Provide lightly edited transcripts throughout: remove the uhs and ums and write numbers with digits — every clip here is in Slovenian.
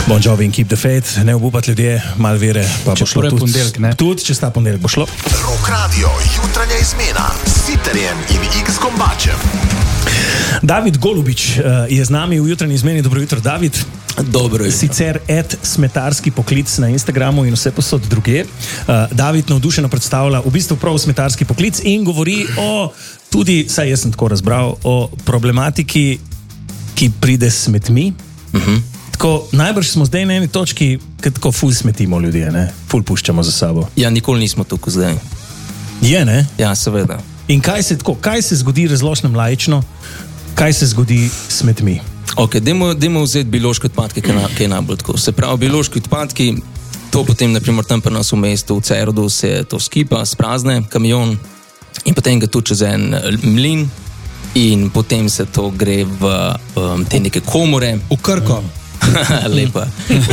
Bon Jovi in Keep the Faith, ne obupati ljudje, malo vere, pa bo šlo tudi ponedeljek, ne? Tudi, če sta ponedeljek, bo šlo. Rock Radio, jutranja izmena s Siterjem in X Kombačem. David Golubič je z nami v jutranji izmeni. Dobro jutro, David. Dobro jutro. Sicer @smetarski poklic na Instagramu in vse posod druge. David navdušeno predstavlja v bistvu prav smetarski poklic in govori o tudi, saj jaz sem tako razbral, o problematiki, ki pride s smetmi. Tako, najbrž smo zdaj na eni točki, ker tako ful smetimo ljudje, ne? Ful puščamo za sabo. Ja, nikoli nismo tukaj zdaj. Je, ne? Ja, seveda. In kaj se zgodi razložnem laično, kaj se zgodi s smetmi? Ok, dajmo vzeti biološke odpadke, ki je najbolj tako. Se pravi, biološki odpadki, to potem, naprimer, tam pri nas v mestu, v Cerodu, se to skipa, sprazne, kamion in potem ga tu čez en mlin in potem se to gre v te neke komore. V Krko. Lepa.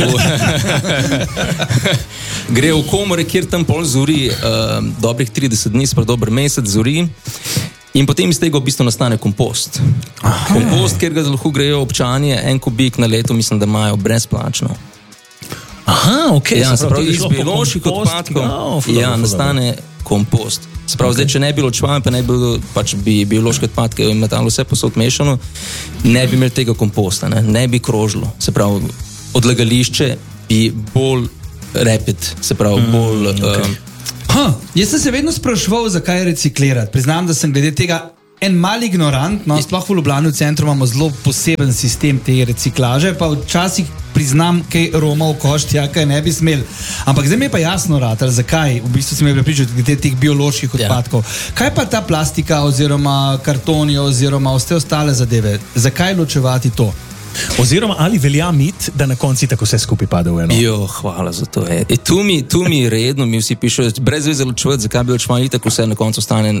Gre v komore, kjer tam pol zori dobrih 30 dni, spra dober mesec zori in potem iz tega v bistvu nastane kompost. Aha. Kompost, kjer ga lahko grejo občani, 1 kubik na leto, mislim, da imajo brezplačno. Aha, ok. Ja, se pravi, iz bioloških odpadkov nastane kompost. Se pravi, zdaj, če ne bi ločevali, pa ne bi bilo, pač bi biološke odpadke metalo vse posod mešano, ne bi imeli tega komposta, ne bi krožilo. Se pravi, odlagališče bi bolj rapid, se pravi, bolj... Okay. Jaz sem se vedno spraševal, zakaj reciklirati. Priznam, da sem glede tega en mal ignorant, no, sploh v Ljubljani v centru imamo zelo poseben sistem te reciklaže, pa včasih priznam, kaj roma v koš, kaj ne bi smel. Ampak zdaj mi je pa jasno ratar, zakaj, v bistvu si me prepričal glede teh bioloških odpadkov. Kaj pa ta plastika oziroma kartoni oziroma vse ostale zadeve? Zakaj ločevati to? Oziroma, ali velja mit, da na konci tako vse skupaj pade v eno? Jo, hvala za to. Tu mi redno, mi vsi pišejo, brez veze ločevati, zakaj bi ločevali, tako vse na koncu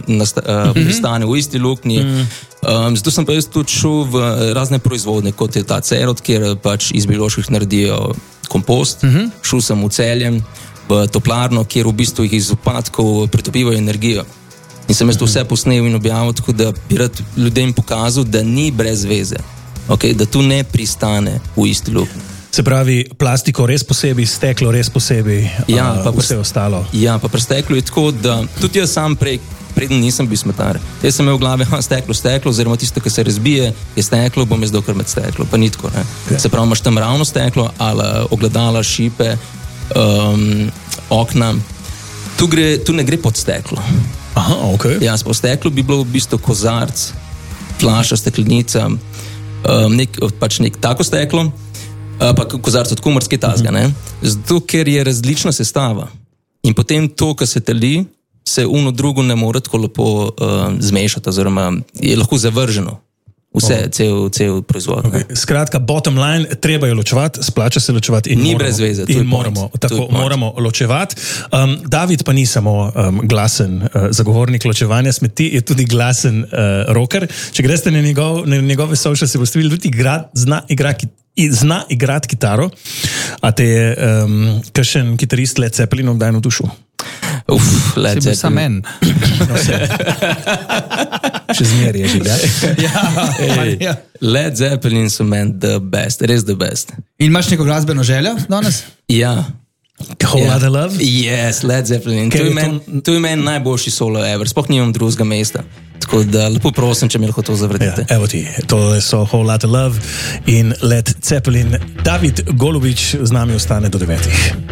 stane v isti luknji. Zato sem pa jaz tudi šel v razne proizvodne, kot je ta Cerod, kjer pač iz bioloških naredijo kompost. Šel sem v Celje, v toplarno, kjer v bistvu jih iz odpadkov pritopivajo energijo. In sem jaz to vse posnel in objavil, tako da bi rad ljudem pokazal, da ni brez veze. Okay, da tu ne pristane v isti luknji. Se pravi, plastiko res posebej, steklo res posebej, pa vse ostalo. Ja, pa pri steklu je tako, da tudi jaz sam preden nisem bil smetar. Jaz sem imel v glavi, steklo, oziroma tisto, ki se razbije, je steklo, bom jaz dokar med steklo, pa ni tako, ne. Okay. Se pravi, imaš tam ravno steklo, ali ogledala, šipe, okna. Tu ne gre pod steklo. Aha, ok. Ja, po steklu bi bilo v bistvu kozarc, flaša, steklenica, nek tako steklo, pa kozarc od kumorske tazga, ne? Zato, ker je različna sestava. In potem to, kar se teli, se uno drugo ne more tako lepo zmešati, oziroma je lahko zavrženo. Vse, cel proizvod. Okay. Skratka, bottom line, treba je ločevati, splača se ločevati in ni brez veze. In moramo ločevati. David pa ni samo glasen zagovornik ločevanja smeti, je tudi glasen rocker. Če greste na njegove social, se boste videli, tudi zna igrati kitaro. A te je kakšen kitarist Led Zeppelin obdaj navdušil? Led Zeppelin. Sam en. Še zmer je že, ja? Led Zeppelin so meni the best, res the best. In imaš neko glasbeno željo danes? Ja. Whole Lotta Love? Yes, Led Zeppelin. To je meni najboljši solo ever, sploh nimam drugega mesta. Tako da lepo prosim, če mi lahko to zavredite. Ja, evo ti, to so Whole Lotta Love in Led Zeppelin. David Golubič z nami ostane do 9.